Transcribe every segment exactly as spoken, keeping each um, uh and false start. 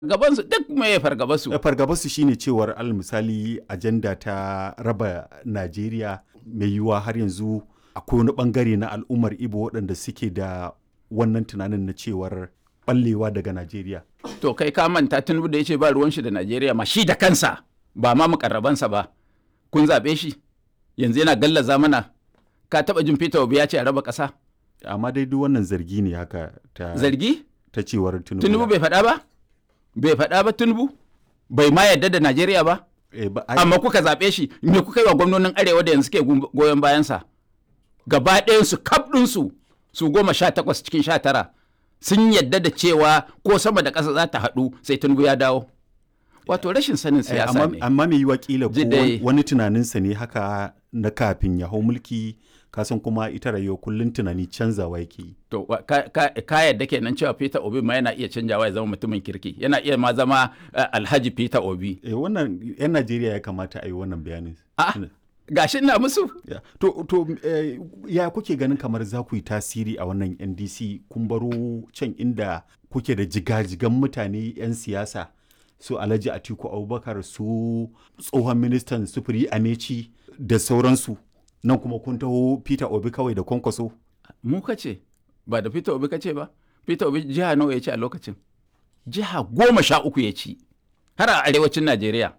gabansu duk mai fargabansu. Fargabansu shine cewar al misali ajanda ta raba Najeriya mai yiwuwa har yanzu akwai wani bangare na al'ummar Ibo waɗanda suke da wannan tunanin na cewar ballewa daga Najeriya. To kai ka manta Tinubu da ya ce ba ruwan shi da Najeriya ma shi da kansa ba ma mukarrabansa ba. Kun zaɓe shi yanzu yana gallaza mana. Ka taɓa jin Peter Obi ya ce a raba ƙasa? Amma dai duk wannan zargi ne haka ta Zargi? ta cewar Tinubu. Tinubu bai faɗa ba? Bai faɗa ba Tinubu? Bai ma yarda da Najeriya ba? Eh, ba ai- Amma kuka zaɓe shi, me kuka yi wa gwamnonin Arewa da yanzu ke goyon bayansa? Gaba ɗayansu, kaf ɗinsu, su goma sha takwas cikin sha tara, sun yadda da cewa ko sama da ƙasa za ta haɗu sai Tinubu ya dawo. Wato rashin sanin eh, siyasa amma ne. amma mai yiwuwa kila ko Ji dai- wani- wani tunaninsa ne haka na kafin ya hau mulki kasan kuma ita rayuwa kullum tunani canzawa yake yi. To wa- ka, ka, ka yadda kenan cewa Peter Obi ma yana iya canjawa ya zama mutumin kirki. Yana iya ma zama uh, Alhaji Peter Obi. Eh, wannan 'yan Najeriya ya kamata a yi wannan bayanin. Ah, gashi ina musu. Ya. To, to eh, ya kuke ganin kamar za ku yi tasiri a wannan N D C kun baro can inda kuke da jigajigan mutane 'yan siyasa su Alhaji Atiku Abubakar su tsohon ministan sufuri Amechi da sauransu nan kuma kun taho Peter Obi kawai da kwankwaso. Mu kace ba da Peter Obi kace ba. Peter Obi jiha nawa ya ci a lokacin? Jiha goma sha uku ya ci. Har a arewacin Najeriya.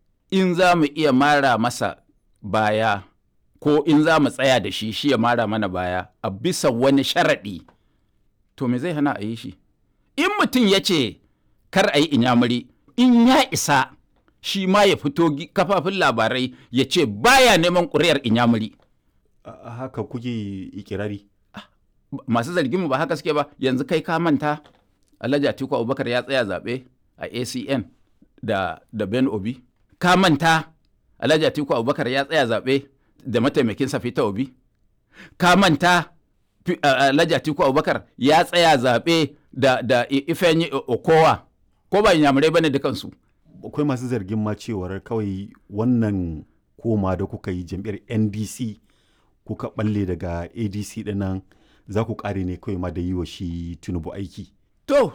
In za mu iya mara masa baya ko in za mu tsaya da shi shi ya mara mana baya a bisa wani sharaɗi, to me zai hana a yi shi? In mutum ya ce kar a yi inyamuri, in ya isa shi ma ya fito gi- kafafin labarai ya ce baya neman ƙuri'ar inyamuri. A- haka kuke ikirari. Masu zargin mu ba haka suke ba. Yanzu kai ka manta Alhaji Atiku Abubakar ya tsaya zaɓe a A C N da, da Ben Obi. Ka manta Alhaji Atiku Abubakar ya tsaya zaɓe da mataimakinsa Peter Obi. Ka manta Fi- a- Alhaji Atiku Abubakar ya tsaya zaɓe da, da I- Ifeanyi O- Okowa. Ko ba inyamurai bane dukansu. Akwai masu zargin ma cewar kawai wannan koma da kuka yi jam'iyyar N D C kuka balle daga A D C dinnan za ku kare ne kawai ma da yi wa shi Tinubu aiki. To,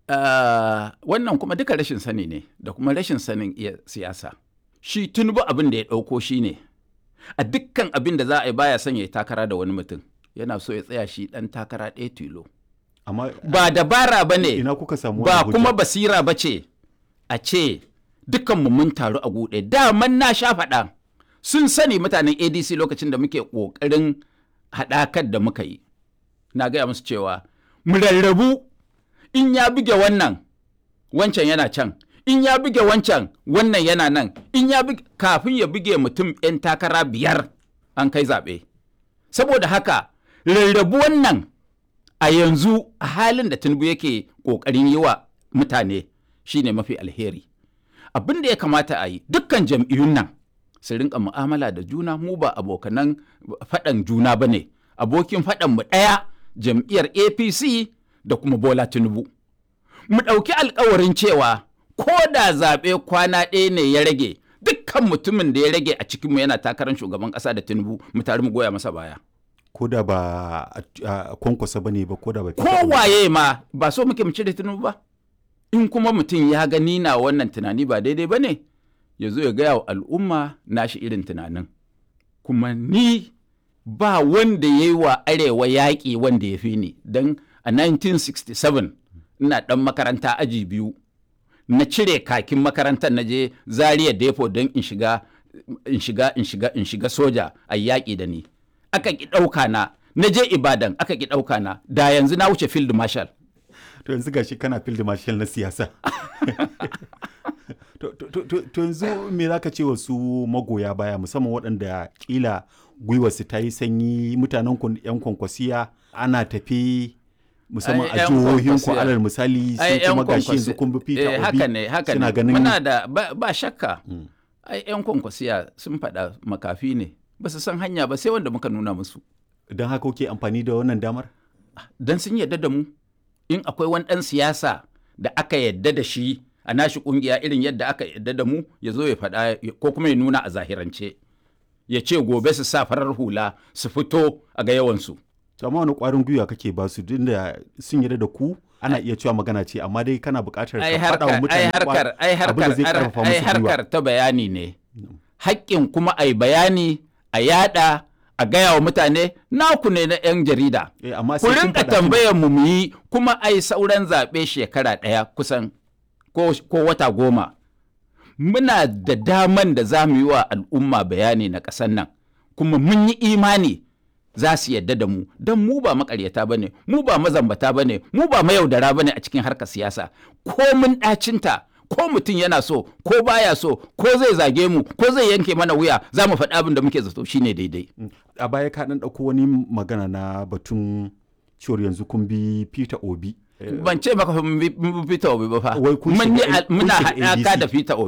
ah, wannan kuma duka rashin sani ne da kuma rashin sanin iya siyasa. Shi Tinubu abin da ya ɗauko shi ne, a dukkan abin da za a yi baya son ya yi takara da wani mutum, yana so ya tsaya shi ɗan takara ɗaya tilo. Amma Ba dabara ba ne, ina kuka samu ba wannan hujja? kuma basira ba ce, a ce dukkanmu mun taru a guɗe. Daman na sha faɗa, sun sani mutanen A D C lokacin da muke ƙoƙarin haɗakar da muka yi. Na gaya musu cewa, mu rarrabu in ya buge wannan, wancan yana can, in ya buge wancan, wannan yana nan, in ya buge, kafin ya buge mutum 'yan takara biyar an kai zaɓe. Saboda haka, rarrabu wannan a yanzu a halin da Tinubu yake ƙoƙarin yi wa mutane shine mafi alheri. Abin da ya kamata a yi, dukkan jam'iyyun nan su rinka mu'amala da juna, mu ba abokanan faɗan juna ba ne. Abokin faɗan mu ɗaya jam'iyyar A P C da kuma Bola Tinubu. Mu ɗauki alkawarin cewa ko da zaɓe kwana ɗaya ne ya rage, dukkan mutumin da ya rage a cikinmu yana takarar shugaban ƙasa da Tinubu, mu tare mu goya masa baya. Ko da ba a a kwankwasa ba ne ba ko da ba. Kowaye ma ba so muke mu cire Tinubu ba. In kuma mutum ya gani na wannan tunani ba daidai ba ne, ya zo ya gaya wa al'umma nashi irin tunanin. Kuma ni ba wanda ya yi wa arewa yaƙi wanda ya fi ni, don a nineteen sixty-seven ina ɗan makaranta aji biyu, na cire kakin makarantar na je Zaria Depo don in shiga in shiga in shiga in shiga soja a yaƙi da ni. Aka ki ɗauka na, na je Ibadan aka ki ɗauka na, da yanzu na wuce field marshal. To yanzu gashi kana field marshal na siyasa. To to- to- to- to yanzu me za ka ce wa su magoya baya musamman waɗanda ƙila gwiwarsu ta yi sanyi mutanen ku 'yan kwankwasiya ana tafi musamman Ai, a 'yan jihohin ku kwankwasiya. alal misali Ai, sai kuma yan gashi yanzu kwankwasi- kun bi Peter eh, Obi haka ne haka suna ne ganin muna da ba, ba shakka ai yan kwankwasiya sun faɗa makafi ne ba su san hanya ba sai wanda muka nuna musu don haka kuke amfani da wannan damar. dan sun yadda da mu. In akwai wani ɗan siyasa da aka yadda da shi a nashi ƙungiya irin yadda aka yadda da mu, ya zo ya faɗa ko kuma ya nuna a zahirance, ya ce gobe su sa farar hula su fito a ga yawansu. To amma wani ƙwarin gwiwa kake ba su da sun yarda da ku ana iya cewa magana ce amma dai kana buƙatar ai ka faɗa wa harkar ai mutane harkar ai abin da zai harkar karfafa ai musu gwiwa. harkar ta bayani ne. Haƙƙin kuma ai bayani a yada a gaya wa mutane naku ne na 'yan jarida. Eh, amma Ku sai kun rinka faɗa tambayar mu mu yi kuma ai sauran zaɓe shekara ɗaya kusan ko, ko wata goma. Muna da daman da za mu yi wa al'umma bayani na ƙasar nan kuma mun yi imani za su yadda da mu don mu ba makaryata ba ne, mu ba mazambata ba ne, mu ba mayaudara ba ne a cikin harkar siyasa. Ko mun ɗacinta, ko mutum yana so, ko baya so, ko zai zage mu, ko zai yanke mana wuya, za mu faɗi abin da muke zato shine daidai. a baya ka ɗan ɗauko wani magana na batun cewar yanzu kun bi Peter Obi. Ban ce maka mun bi Peter Obi ba fa. Wai kun Mun yi shiga- al- kun muna shiga haɗaka A D C. da Peter Obi.